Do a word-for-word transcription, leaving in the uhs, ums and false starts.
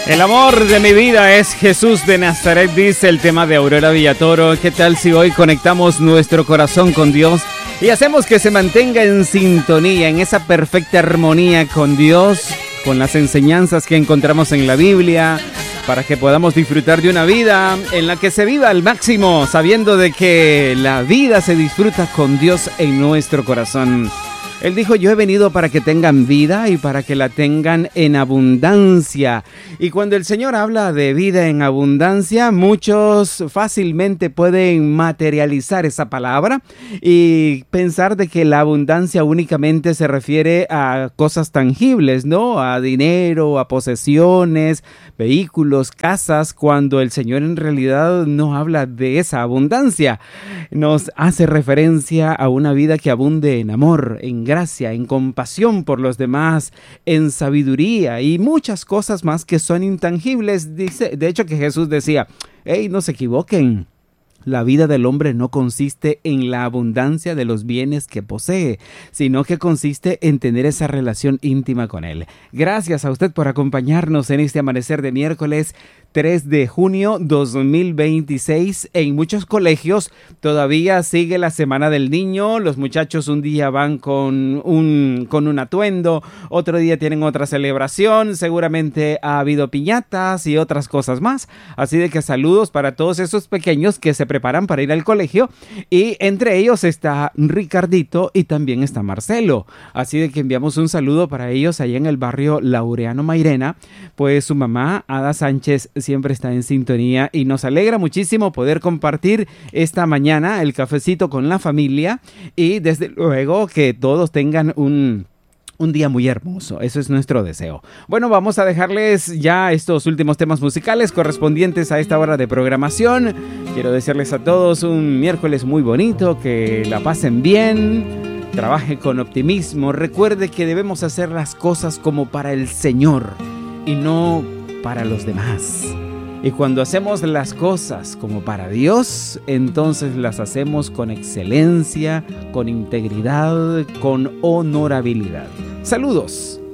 El amor de mi vida es Jesús de Nazaret, dice el tema de Aurora Villatoro. ¿Qué tal si hoy conectamos nuestro corazón con Dios y hacemos que se mantenga en sintonía, en esa perfecta armonía con Dios, con las enseñanzas que encontramos en la Biblia, para que podamos disfrutar de una vida en la que se viva al máximo, sabiendo de que la vida se disfruta con Dios en nuestro corazón? Él dijo: yo he venido para que tengan vida y para que la tengan en abundancia. Y cuando el Señor habla de vida en abundancia, muchos fácilmente pueden materializar esa palabra y pensar de que la abundancia únicamente se refiere a cosas tangibles, ¿no? A dinero, a posesiones, vehículos, casas, cuando el Señor en realidad no habla de esa abundancia. Nos hace referencia a una vida que abunde en amor, en gracia, en compasión por los demás, en sabiduría y muchas cosas más que son intangibles. Dice, de hecho, que Jesús decía: hey, no se equivoquen. La vida del hombre no consiste en la abundancia de los bienes que posee, sino que consiste en tener esa relación íntima con Él. Gracias a usted por acompañarnos en este amanecer de miércoles tres de junio dos mil veintiséis. En muchos colegios todavía sigue la Semana del Niño. Los muchachos un día van con un, con un atuendo, otro día tienen otra celebración. Seguramente ha habido piñatas y otras cosas más. Así de que saludos para todos esos pequeños que se preparan para ir al colegio, y entre ellos está Ricardito y también está Marcelo. Así de que enviamos un saludo para ellos allá en el barrio Laureano Mairena. Pues su mamá, Ada Sánchez, siempre está en sintonía y nos alegra muchísimo poder compartir esta mañana el cafecito con la familia, y desde luego que todos tengan un Un día muy hermoso, eso es nuestro deseo. Bueno, vamos a dejarles ya estos últimos temas musicales correspondientes a esta hora de programación. Quiero decirles a todos un miércoles muy bonito, que la pasen bien, trabaje con optimismo. Recuerde que debemos hacer las cosas como para el Señor y no para los demás. Y cuando hacemos las cosas como para Dios, entonces las hacemos con excelencia, con integridad, con honorabilidad. Saludos.